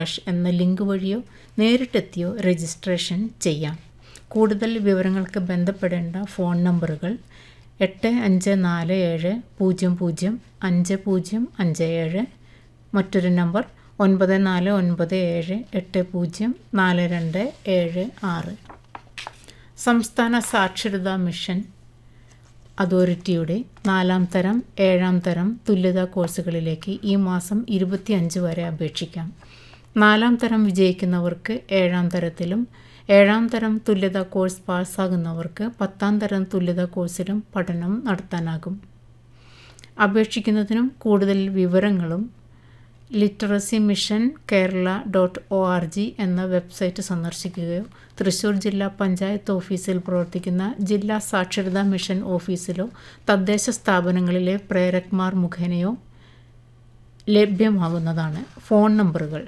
എന്ന ലിങ്ക് വഴിയോ നേരിട്ടെത്തിയോ രജിസ്ട്രേഷൻ ചെയ്യാം. കൂടുതൽ വിവരങ്ങൾക്ക് ബന്ധപ്പെടേണ്ട ഫോൺ നമ്പറുകൾ 8547005057, മറ്റൊരു നമ്പർ 9497804276. സംസ്ഥാന സാക്ഷരതാ മിഷൻ അതോറിറ്റിയുടെ 4ാം തരം 7ാം തരം തുല്യതാ കോഴ്സുകളിലേക്ക് ഈ മാസം 25 വരെ അപേക്ഷിക്കാം. 4ാം തരം വിജയിക്കുന്നവർക്ക് 7ാം തരത്തിലും 7ാം തരം തുല്യതാ കോഴ്സ് പാസ്സാകുന്നവർക്ക് 10ാം തരം തുല്യതാ കോഴ്സിലും പഠനം നടത്താനാകും. അപേക്ഷിക്കുന്നതിനും കൂടുതൽ വിവരങ്ങളും literacymissionkerala.org എന്ന വെബ്സൈറ്റ് സന്ദർശിക്കുകയോ തൃശ്ശൂർ ജില്ലാ പഞ്ചായത്ത് ഓഫീസിൽ പ്രവർത്തിക്കുന്ന ജില്ലാ സാക്ഷരതാ മിഷൻ ഓഫീസിലോ തദ്ദേശ സ്ഥാപനങ്ങളിലെ പ്രേരക്മാർ മുഖേനയോ ലഭ്യമാകുന്നതാണ്. ഫോൺ നമ്പറുകൾ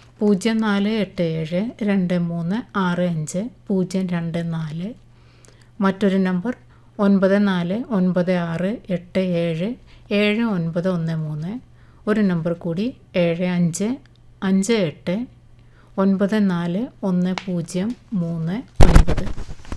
0487236524, മറ്റൊരു നമ്പർ 9496877913, ഒരു നമ്പർ കൂടി 7558941039.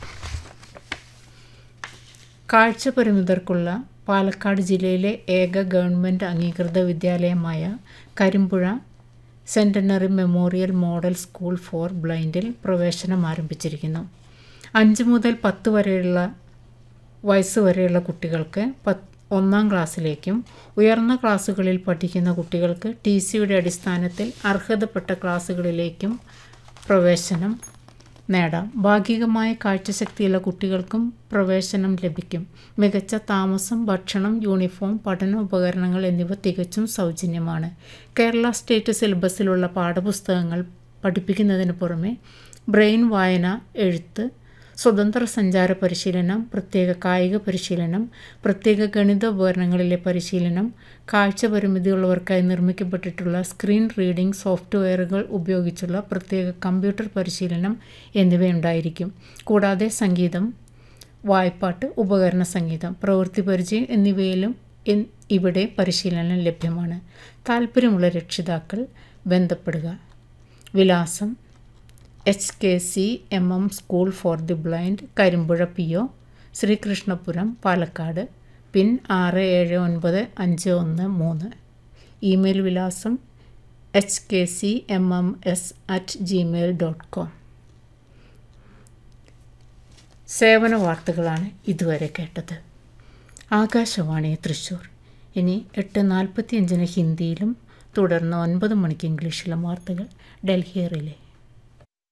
കാഴ്ച പരിമിതർക്കുള്ള പാലക്കാട് ജില്ലയിലെ ഏക ഗവൺമെൻറ് അംഗീകൃത വിദ്യാലയമായ Karimpuzha സെൻറ്റനറി memorial model school for ബ്ലൈൻഡിൽ പ്രവേശനം ആരംഭിച്ചിരിക്കുന്നു. 5 മുതൽ 10 വയസ്സ് വരെയുള്ള കുട്ടികൾക്ക് 1ാം ക്ലാസ്സിലേക്കും ഉയർന്ന ക്ലാസ്സുകളിൽ പഠിക്കുന്ന കുട്ടികൾക്ക് TCയുടെ അടിസ്ഥാനത്തിൽ അർഹതപ്പെട്ട ക്ലാസ്സുകളിലേക്കും പ്രവേശനം നേടാം. ഭാഗികമായ കാഴ്ചശക്തിയുള്ള കുട്ടികൾക്കും പ്രവേശനം ലഭിക്കും. മികച്ച താമസം, ഭക്ഷണം, യൂണിഫോം, പഠന ഉപകരണങ്ങൾ എന്നിവ തികച്ചും സൗജന്യമാണ്. കേരള സ്റ്റേറ്റ് സിലബസിലുള്ള പാഠപുസ്തകങ്ങൾ പഠിപ്പിക്കുന്നതിന് പുറമെ ബ്രെയിൻ വായന, എഴുത്ത്, സ്വതന്ത്ര സഞ്ചാര പരിശീലനം, പ്രത്യേക കായിക പരിശീലനം, പ്രത്യേക ഗണിത ഉപകരണങ്ങളിലെ പരിശീലനം, കാഴ്ച പരിമിതിയുള്ളവർക്കായി നിർമ്മിക്കപ്പെട്ടിട്ടുള്ള സ്ക്രീൻ റീഡിംഗ് സോഫ്റ്റ്വെയറുകൾ ഉപയോഗിച്ചുള്ള പ്രത്യേക കമ്പ്യൂട്ടർ പരിശീലനം എന്നിവയുണ്ടായിരിക്കും. കൂടാതെ സംഗീതം, വായ്പ്പാട്ട്, ഉപകരണ സംഗീതം, പ്രവൃത്തി പരിചയം എന്നിവയിലും ഇവിടെ പരിശീലനം ലഭ്യമാണ്. താൽപ്പര്യമുള്ള രക്ഷിതാക്കൾ ബന്ധപ്പെടുക. വിലാസം: HKCMM school for the blind, Karimpuzha PO, Sreekrishnapuram, Palakkad. Pin 679513. Email വിലാസം hkcmms@gmail.com. സേവന വാർത്തകളാണ് ഇതുവരെ കേട്ടത്. ആകാശവാണി തൃശ്ശൂർ. ഇനി 8:45 ഹിന്ദിയിലും തുടർന്ന് 9 മണിക്ക് ഇംഗ്ലീഷിലും വാർത്തകൾ ഡൽഹി റിലേ.